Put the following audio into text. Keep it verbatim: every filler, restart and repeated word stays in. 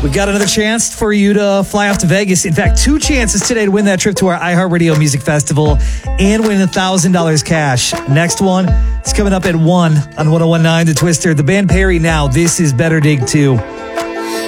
We got another chance for you to fly off to Vegas. In fact, two chances today to win that trip to our iHeartRadio Music Festival and win one thousand dollars cash. Next one is coming up at one on one oh one point nine The Twister. The band Perry now. This is Better Dig two.